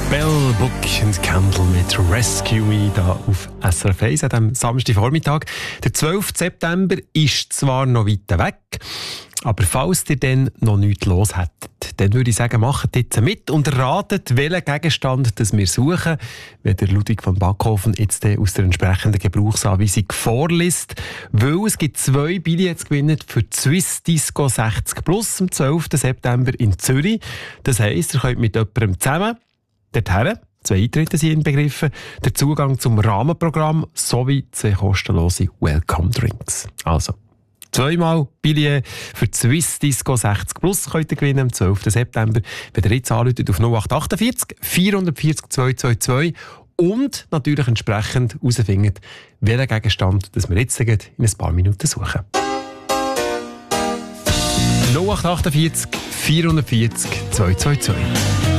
Bell, Book and Candle mit Rescue Me da auf SRF 1 an diesem Samstagvormittag. Der 12. September ist zwar noch weit weg, aber falls ihr dann noch nichts los hättet, dann würde ich sagen, macht jetzt mit und ratet, welchen Gegenstand das wir suchen, wenn der Ludwig von Backhofen jetzt aus der entsprechenden Gebrauchsanweisung vorliest. Weil es gibt 2 Billets zu gewinnen für die Swiss Disco 60 Plus am 12. September in Zürich. Das heisst, ihr könnt mit jemandem zusammen dorthin, 2 Eintritte sind inbegriffen, der Zugang zum Rahmenprogramm sowie 2 kostenlose Welcome Drinks. Also, 2-mal Billett für die Swiss Disco 60 Plus könnt ihr gewinnen am 12. September, wenn ihr jetzt anruft auf 0848 440 222 und natürlich entsprechend herausfindet, welchen Gegenstand das wir jetzt in ein paar Minuten suchen. 0848 440 222.